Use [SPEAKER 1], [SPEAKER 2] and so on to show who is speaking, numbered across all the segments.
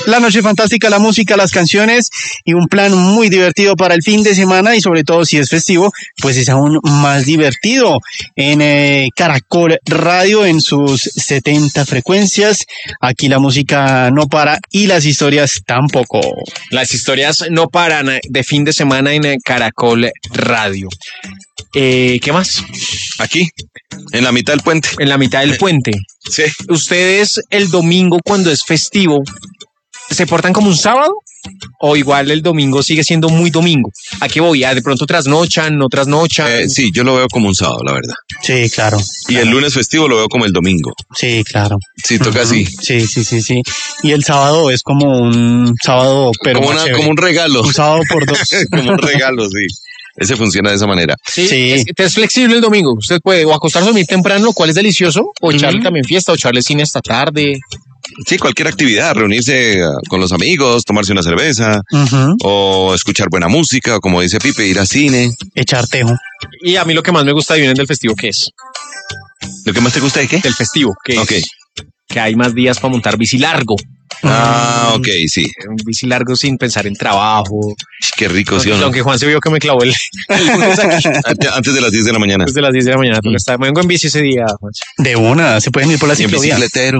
[SPEAKER 1] La noche fantástica, la música, las canciones y un plan muy divertido para el fin de semana y sobre todo si es festivo, pues es aún más divertido en Caracol Radio en sus 70 frecuencias. Aquí la música no para y las historias tampoco.
[SPEAKER 2] Las historias no paran de fin de semana en Caracol Radio. ¿Qué más?
[SPEAKER 3] Aquí, en la mitad del puente.
[SPEAKER 2] En la mitad del puente.
[SPEAKER 3] Sí.
[SPEAKER 2] ¿Ustedes el domingo cuando es festivo se portan como un sábado? ¿O igual el domingo sigue siendo muy domingo? ¿A qué voy? ¿De pronto trasnochan, no trasnochan?
[SPEAKER 3] Sí, yo lo veo como un sábado, la verdad.
[SPEAKER 1] Sí, claro.
[SPEAKER 3] Y el lunes festivo lo veo como el domingo.
[SPEAKER 1] Sí, claro.
[SPEAKER 3] Sí, toca así.
[SPEAKER 1] Sí. Y el sábado es como un sábado, pero
[SPEAKER 3] como un regalo.
[SPEAKER 1] Un sábado por dos.
[SPEAKER 3] Como un regalo, sí. Ese funciona de esa manera.
[SPEAKER 2] Sí. Es flexible el domingo. Usted puede o acostarse a dormir temprano, lo cual es delicioso, o echarle también fiesta, o echarle cine hasta tarde.
[SPEAKER 3] Sí, cualquier actividad, reunirse con los amigos, tomarse una cerveza, o escuchar buena música, o como dice Pipe, ir al cine.
[SPEAKER 1] Echar tejo.
[SPEAKER 2] Y a mí lo que más me gusta de del festivo, ¿qué es?
[SPEAKER 3] ¿Lo que más te gusta de qué?
[SPEAKER 2] Del festivo, ¿qué
[SPEAKER 3] es?
[SPEAKER 2] Que hay más días para montar bici largo.
[SPEAKER 3] Ok, sí.
[SPEAKER 2] Un bici largo sin pensar en trabajo.
[SPEAKER 3] Qué rico, ¿sí o no?
[SPEAKER 2] Aunque Juan se vio que me clavó el lunes aquí.
[SPEAKER 3] Antes de las 10 de la mañana.
[SPEAKER 2] Antes de las 10 de la mañana. Me vengo en bici ese día, Juan.
[SPEAKER 1] De una, se pueden ir por la ciclovía.
[SPEAKER 3] En bicicletero.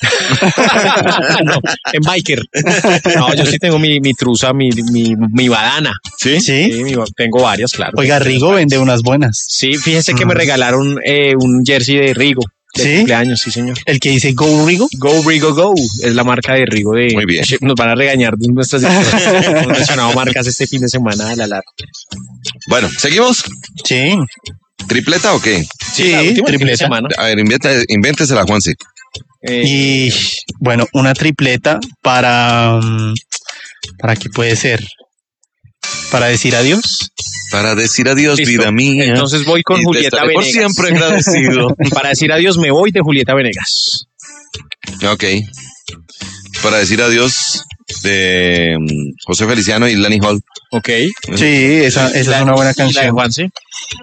[SPEAKER 2] No, en biker. No, yo sí tengo mi truza, mi badana.
[SPEAKER 3] ¿Sí?
[SPEAKER 1] Sí.
[SPEAKER 2] Tengo varias, claro.
[SPEAKER 1] Oiga, Rigo vende unas buenas.
[SPEAKER 2] Sí, fíjese que me regalaron un jersey de Rigo. De cumpleaños, sí, señor.
[SPEAKER 1] El que dice Go Rigo.
[SPEAKER 2] Go Rigo Go. Es la marca de Rigo de.
[SPEAKER 3] Muy bien.
[SPEAKER 2] Nos van a regañar de nuestras hemos mencionado marcas este fin de semana a la larga.
[SPEAKER 3] Bueno, ¿seguimos?
[SPEAKER 1] Sí.
[SPEAKER 3] ¿Tripleta o qué?
[SPEAKER 1] Sí, tripleta.
[SPEAKER 3] A ver, invéntesela, Juanse.
[SPEAKER 1] Y bueno, una tripleta ¿para qué puede ser? ¿Para decir adiós?
[SPEAKER 3] Para decir adiós,
[SPEAKER 2] listo,
[SPEAKER 3] vida mía.
[SPEAKER 2] Entonces voy con Julieta Venegas.
[SPEAKER 3] Por siempre agradecido.
[SPEAKER 2] Para decir adiós me voy de Julieta Venegas.
[SPEAKER 3] Ok. Para decir adiós de José Feliciano y Lani Hall.
[SPEAKER 2] Ok.
[SPEAKER 1] Sí, esa es una buena canción.
[SPEAKER 2] ¿La de Juanse?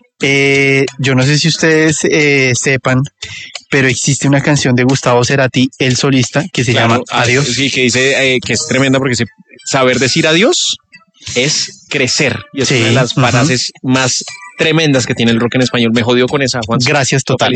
[SPEAKER 1] Yo no sé si ustedes sepan, pero existe una canción de Gustavo Cerati, el solista, que se llama Adiós.
[SPEAKER 2] Sí, que dice que es tremenda porque saber decir adiós es crecer. Y es una de las frases más tremendas que tiene el rock en español. Me jodió con esa, Juan.
[SPEAKER 1] Gracias, total.